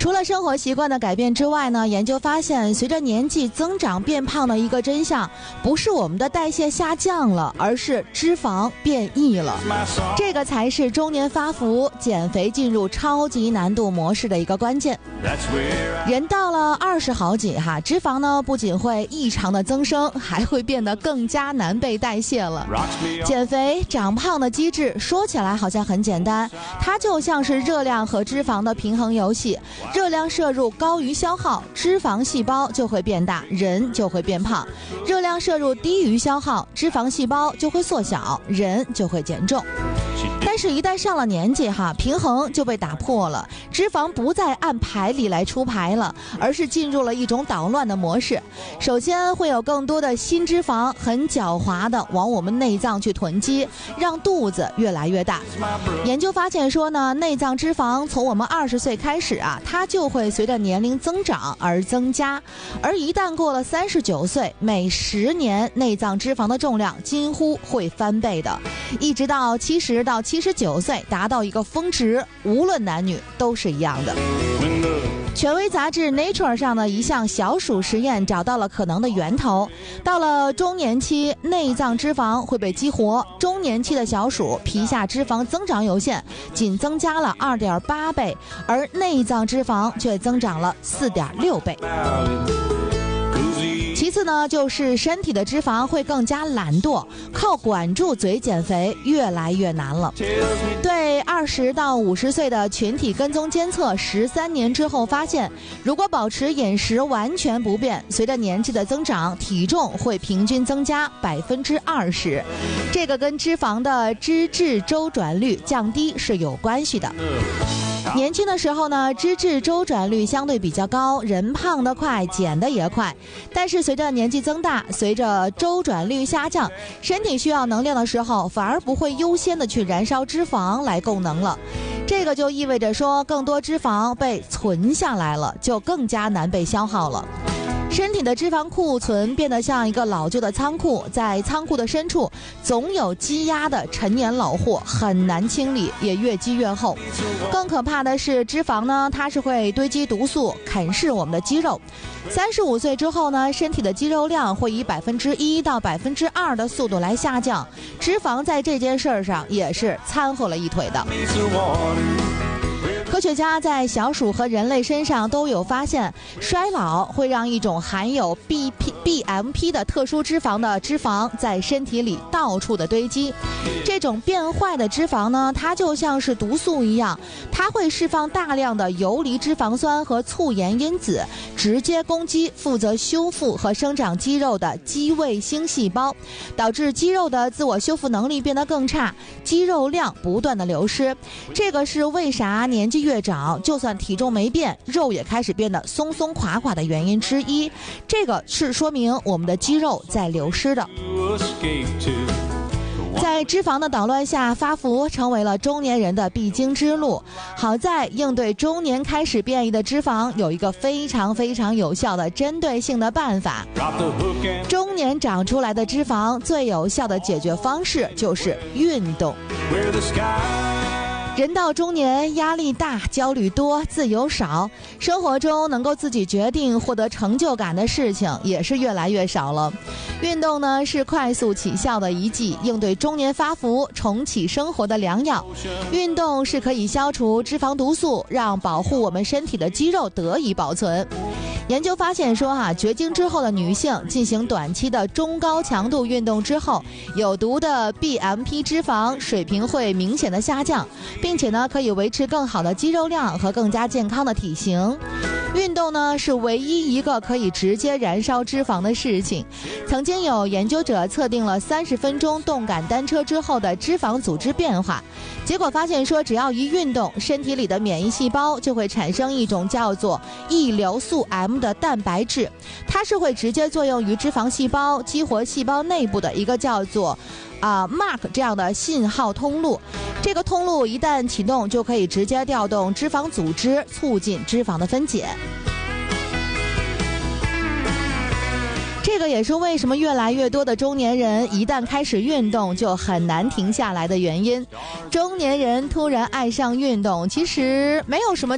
除了生活习惯的改变之外呢，研究发现，随着年纪增长变胖的一个真相，不是我们的代谢下降了，而是脂肪变异了。这个才是中年发福、减肥进入超级难度模式的一个关键。人到了20好几脂肪呢不仅会异常的增生，还会变得更加难被代谢了。减肥长胖的机制说起来好像很简单，它就像是热量和脂肪的平衡游戏，热量摄入高于消耗，脂肪细胞就会变大，人就会变胖；热量摄入低于消耗，脂肪细胞就会缩小，人就会减重。但是一旦上了年纪平衡就被打破了，脂肪不再按牌理来出牌了，而是进入了一种捣乱的模式。首先会有更多的新脂肪很狡猾的往我们内脏去囤积，让肚子越来越大。研究发现说呢，内脏脂肪从我们20岁开始它就会随着年龄增长而增加，而一旦过了39岁，每10年内脏脂肪的重量几乎会翻倍的，一直到70到79岁达到一个峰值，无论男女都是一样的。权威杂志 Nature 上的一项小鼠实验找到了可能的源头。到了中年期，内脏脂肪会被激活，中年期的小鼠皮下脂肪增长有限，仅增加了 2.8 倍，而内脏脂肪却增长了 4.6 倍。其次呢，就是身体的脂肪会更加懒惰，靠管住嘴减肥越来越难了。对20到50岁的群体跟踪监测13年之后发现，如果保持饮食完全不变，随着年纪的增长，体重会平均增加 20%。这个跟脂肪的脂质周转率降低是有关系的。年轻的时候呢，脂质周转率相对比较高，人胖得快，减得也快。但是随着年纪增大，随着周转率下降，身体需要能量的时候，反而不会优先的去燃烧脂肪来供能了。这个就意味着说，更多脂肪被存下来了，就更加难被消耗了。身体的脂肪库存变得像一个老旧的仓库，在仓库的深处总有积压的陈年老货，很难清理，也越积越厚。更可怕的是，脂肪呢，它是会堆积毒素，啃噬我们的肌肉。35岁之后呢，身体的肌肉量会以1%到2%的速度来下降，脂肪在这件事上也是掺和了一腿的。科学家在小鼠和人类身上都有发现，衰老会让一种含有 BMP 的特殊脂肪的脂肪在身体里到处的堆积。这种变坏的脂肪呢，它就像是毒素一样，它会释放大量的游离脂肪酸和促盐因子，直接攻击负责修复和生长肌肉的肌卫星细胞，导致肌肉的自我修复能力变得更差，肌肉量不断的流失。这个是为啥年纪越长，就算体重没变，肉也开始变得松松垮垮的原因之一。这个是说明我们的肌肉在流失的。在脂肪的捣乱下，发福成为了中年人的必经之路。好在应对中年开始变异的脂肪，有一个非常有效的针对性的办法。中年长出来的脂肪最有效的解决方式就是运动。人到中年，压力大，焦虑多，自由少，生活中能够自己决定获得成就感的事情也是越来越少了。运动呢，是快速起效的一剂，应对中年发福、重启生活的良药。运动是可以消除脂肪毒素，让保护我们身体的肌肉得以保存。研究发现说绝经之后的女性进行短期的中高强度运动之后，有毒的 BMP 脂肪水平会明显的下降，并且呢可以维持更好的肌肉量和更加健康的体型。运动呢是唯一一个可以直接燃烧脂肪的事情。曾经有研究者测定了30分钟动感单车之后的脂肪组织变化，结果发现说，只要一运动，身体里的免疫细胞就会产生一种叫做异硫素 M 的蛋白质，它是会直接作用于脂肪细胞，激活细胞内部的一个叫做MARK 这样的信号通路。这个通路一旦启动，就可以直接调动脂肪组织，促进脂肪的分解。这个也是为什么越来越多的中年人一旦开始运动就很难停下来的原因。中年人突然爱上运动，其实没有什么